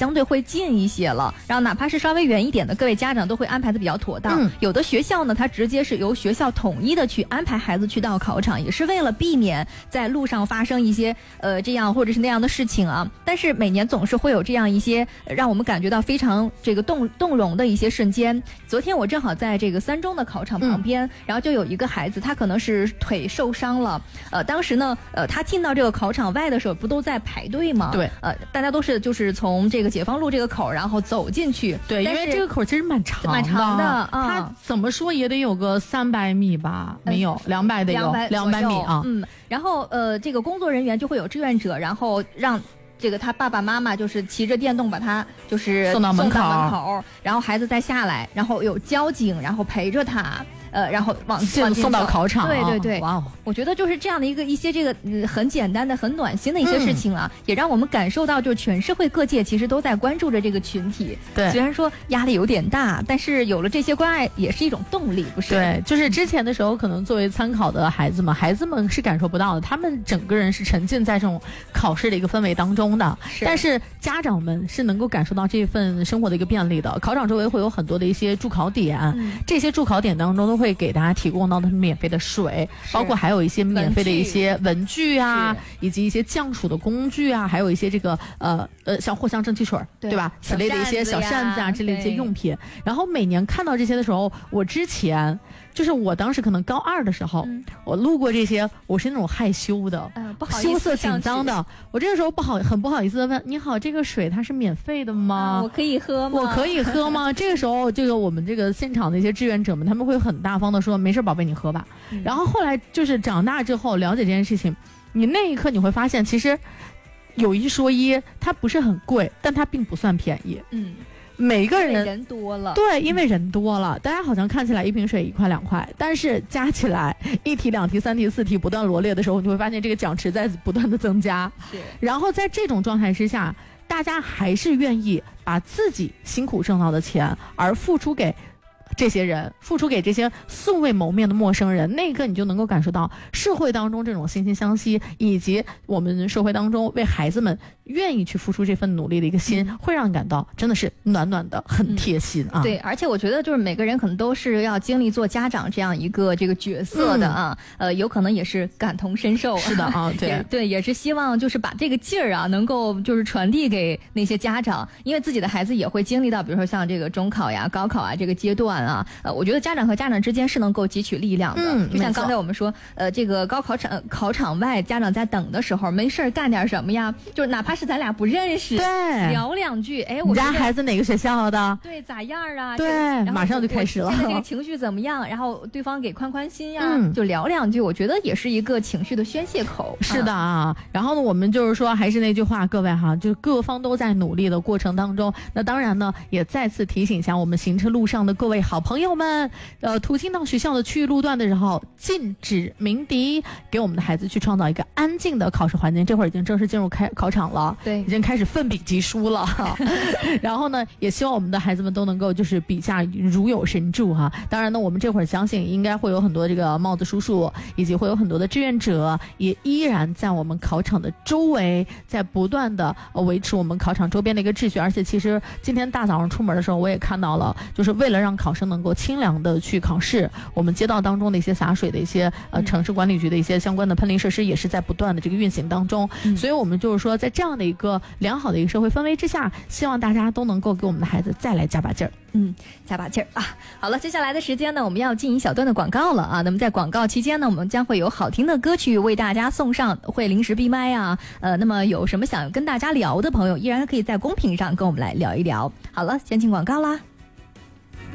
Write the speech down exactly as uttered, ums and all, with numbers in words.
相对会近一些了，然后哪怕是稍微远一点的，各位家长都会安排的比较妥当。嗯、有的学校呢，它直接是由学校统一的去安排孩子去到考场，也是为了避免在路上发生一些呃这样或者是那样的事情啊。但是每年总是会有这样一些、呃、让我们感觉到非常这个动动容的一些瞬间。昨天我正好在这个三中的考场旁边、嗯，然后就有一个孩子，他可能是腿受伤了，呃，当时呢，呃，他进到这个考场外的时候，不都在排队吗？ 对， 呃，大家都是就是从这个解放路这个口，然后走进去。 对，因为这个口其实蛮长的， 蛮长的啊、 嗯，它怎么说也得有个三百米吧？没有，两百得有两百米啊。 嗯，然后呃，这个工作人员就会有志愿者，然后让这个他爸爸妈妈就是骑着电动把他就是送到门口， 送到门口，然后孩子再下来，然后有交警，然后陪着他。呃，然后往送送到考场， 对对对， 哇哦！ 我觉得就是这样的一个一些这个、嗯、很简单的、很暖心的一些事情啊、嗯，也让我们感受到，就是全社会各界其实都在关注着这个群体。 对， 虽然说压力有点大，但是有了这些关爱，也是一种动力，不是？ 对，就是之前的时候，可能作为参考的孩子们，孩子们是感受不到的，他们整个人是沉浸在这种考试的一个氛围当中的。 是， 但是家长们是能够感受到这份生活的一个便利的。考场周围会有很多的一些驻考点，嗯、这些驻考点当中都会给大家提供到的免费的水，包括还有一些免费的一些文具啊，以及一些降暑的工具啊，还有一些这个呃呃像藿香正气水， 对, 对吧？此类的一些小扇子啊之类的一些用品。然后每年看到这些的时候，我之前就是我当时可能高二的时候，嗯、我路过这些，我是那种害羞的、 呃、不好意思羞涩紧张的。我这个时候不好很不好意思的问：“你好，这个水它是免费的吗？ 啊、我可以喝吗？ 我可以喝吗？”这个时候，这个我们这个现场的一些志愿者们，他们会很大方的说：“没事，宝贝，你喝吧。嗯”然后后来就是长大之后了解这件事情，你那一刻你会发现，其实有一说一，它不是很贵，但它并不算便宜。 嗯。 每个人人多了， 对，因为人多了，大家好像看起来一瓶水一块两块，但是加起来一题、两题、三题、四题不断罗列的时候，你会发现这个奖池在不断的增加。 是， 然后在这种状态之下，大家还是愿意把自己辛苦挣到的钱而付出给这些人，付出给这些素未谋面的陌生人，那一刻你就能够感受到社会当中这种惺惺相惜，以及我们社会当中为孩子们愿意去付出这份努力的一个心、嗯、会让你感到真的是暖暖的，很贴心啊、 嗯、对，而且我觉得就是每个人可能都是要经历做家长这样一个这个角色的啊、嗯、呃，有可能也是感同身受。 是的啊，对也对，也是希望就是把这个劲儿啊能够就是传递给那些家长，因为自己的孩子也会经历到比如说像这个中考呀、高考啊这个阶段啊，呃，我觉得家长和家长之间是能够汲取力量的。嗯，就像刚才我们说，呃，这个高考场考场外，家长在等的时候，没事干点什么呀？就是哪怕是咱俩不认识， 对， 聊两句，哎，我你家孩子哪个学校的？ 对，咋样啊？ 对，这个、马上就开始了。 现在这个情绪怎么样？然后对方给宽宽心呀、嗯，就聊两句，我觉得也是一个情绪的宣泄口。 是的啊，嗯、然后呢，我们就是说，还是那句话，各位哈，就各方都在努力的过程当中。那当然呢，也再次提醒一下我们行车路上的各位好朋友们，呃，途经到学校的区域路段的时候，禁止鸣笛，给我们的孩子去创造一个安静的考试环境。这会儿已经正式进入开考场了， 对， 已经开始奋笔疾书了。然后呢，也希望我们的孩子们都能够就是笔下如有神助哈。当然呢，我们这会儿相信应该会有很多这个帽子叔叔，以及会有很多的志愿者，也依然在我们考场的周围，在不断的呃维持我们考场周边的一个秩序。而且其实今天大早上出门的时候，我也看到了，就是为了让考生能够清凉的去考试，我们街道当中的一些洒水的一些呃城市管理局的一些相关的喷淋设施也是在不断的这个运行当中。嗯、所以我们就是说，在这样的一个良好的一个社会氛围之下，希望大家都能够给我们的孩子再来加把劲儿。 嗯，加把劲儿啊！好了，接下来的时间呢，我们要进一小段的广告了啊。那么在广告期间呢，我们将会有好听的歌曲为大家送上，会临时闭麦啊。呃，那么有什么想跟大家聊的朋友，依然可以在公屏上跟我们来聊一聊。好了，先进广告啦。